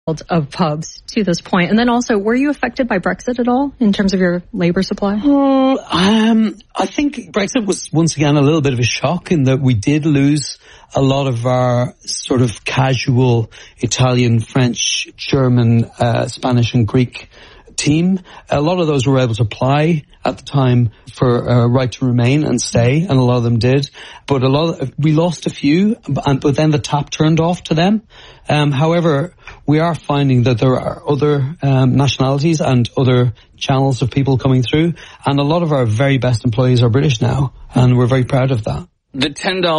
of pubs to this point. And then also, were you affected by Brexit at all in terms of your labor supply? I think Brexit was once again a little bit of a shock in that we did lose a lot of our sort of casual Italian, French, German, Spanish and Greek team. A lot of those were able to apply at the time for a right to remain and stay, and a lot of them did. But we lost a few, but then the tap turned off to them. However, we are finding that there are other nationalities and other channels of people coming through, and a lot of our very best employees are British now, and we're very proud of that. The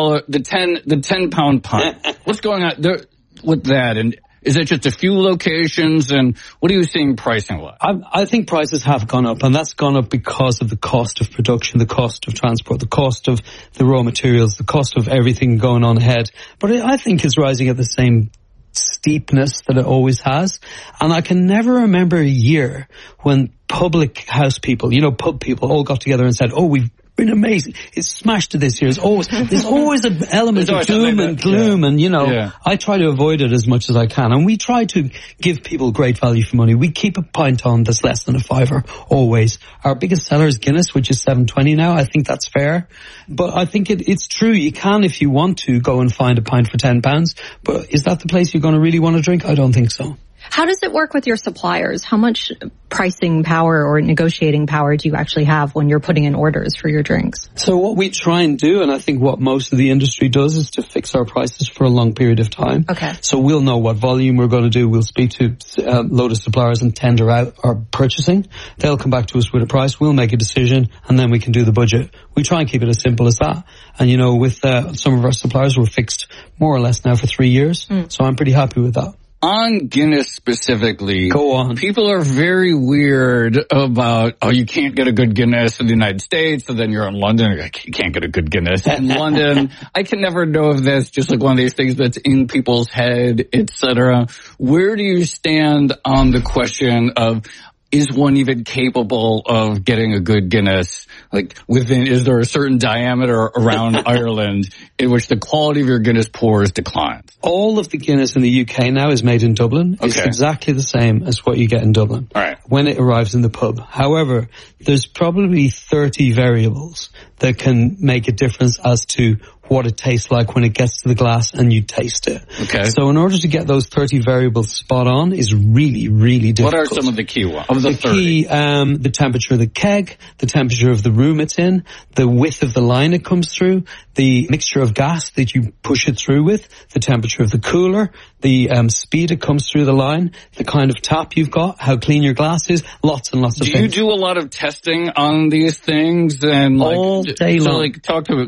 £10 pint. What's going on there with that? And is it just a few locations, and what are you seeing pricing-wise? I think prices have gone up, and that's gone up because of the cost of production, the cost of transport, the cost of the raw materials, the cost of everything going on ahead. But I think it's rising at the same steepness that it always has. And I can never remember a year when public house people, pub people all got together and said, oh, we've been amazing. It's smashed to this year. There's always an element of doom and gloom, and I try to avoid it as much as I can. And we try to give people great value for money. We keep a pint on that's less than a fiver always. Our biggest seller is Guinness, which is $7.20 now. I think that's fair, but I think it's true. You can, if you want to, go and find a pint for £10. But is that the place you're going to really want to drink? I don't think so. How does it work with your suppliers? How much pricing power or negotiating power do you actually have when you're putting in orders for your drinks? So what we try and do, and I think what most of the industry does, is to fix our prices for a long period of time. Okay. So we'll know what volume we're going to do. We'll speak to a load of suppliers and tender out our purchasing. They'll come back to us with a price. We'll make a decision, and then we can do the budget. We try and keep it as simple as that. And, with some of our suppliers, we're fixed more or less now for 3 years. So I'm pretty happy with that. On Guinness specifically, go on. People are very weird about, you can't get a good Guinness in the United States, so then you're in London, you're like, you can't get a good Guinness in London. I can never know if that's just like one of these things that's in people's head, etc. Where do you stand on the question of, is one even capable of getting a good Guinness? Like, is there a certain diameter around Ireland in which the quality of your Guinness pours declines? All of the Guinness in the UK now is made in Dublin. Okay. It's exactly the same as what you get in Dublin. All right. When it arrives in the pub. However, there's probably 30 variables that can make a difference as to what it tastes like when it gets to the glass and you taste it. Okay. So in order to get those 30 variables spot on is really, really difficult. What are some of the key ones? Of the 30? Key, the temperature of the keg, the temperature of the room it's in, the width of the line it comes through, the mixture of gas that you push it through with, the temperature of the cooler, the speed it comes through the line, the kind of tap you've got, how clean your glass is, lots and lots of things. Do you do a lot of testing on these things? And all day long. Talk to me.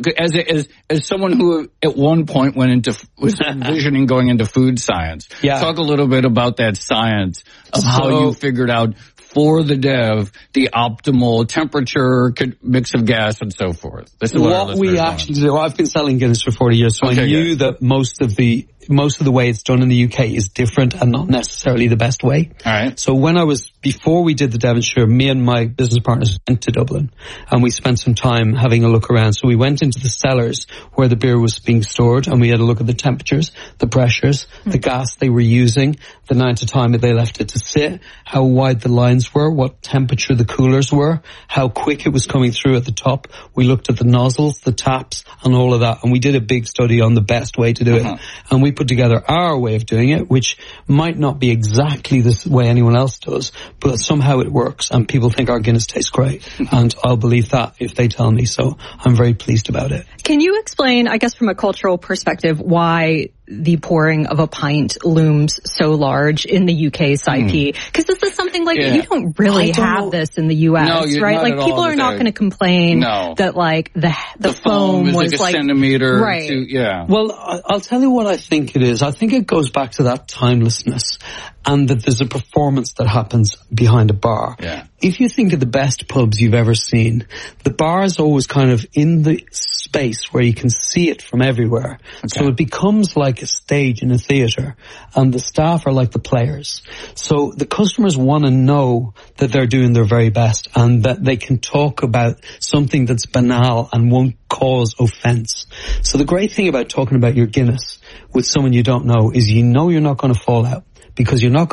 As someone who at one point was envisioning going into food science. Yeah. Talk a little bit about that science of how you figured out for the dev the optimal temperature, mix of gas, and so forth. This is what we actually do. I've been selling Guinness for 40 years, so I knew that most of the way it's done in the UK is different and not necessarily the best way. All right. So before we did the Devonshire, me and my business partners went to Dublin and we spent some time having a look around. So we went into the cellars where the beer was being stored and we had a look at the temperatures, the pressures, the gas they were using, the amount of time that they left it to sit, how wide the lines were, what temperature the coolers were, how quick it was coming through at the top. We looked at the nozzles, the taps and all of that, and we did a big study on the best way to do it. And we put together our way of doing it, which might not be exactly the way anyone else does, but somehow it works and people think our Guinness tastes great. And I'll believe that if they tell me, so I'm very pleased about it. Can you explain, I guess from a cultural perspective, why the pouring of a pint looms so large in the UK psyche? Because this is something like you don't really have this in the US, right? Like people are not going to complain that like the foam was like a centimeter. Right. Well, I'll tell you what I think it is. I think it goes back to that timelessness and that there's a performance that happens behind a bar. Yeah. If you think of the best pubs you've ever seen, the bar is always kind of in the space where you can see it from everywhere. Okay. So it becomes like a stage in a theater and the staff are like the players. So the customers want to know that they're doing their very best and that they can talk about something that's banal and won't cause offense. So the great thing about talking about your Guinness with someone you don't know is you're not going to fall out because you're not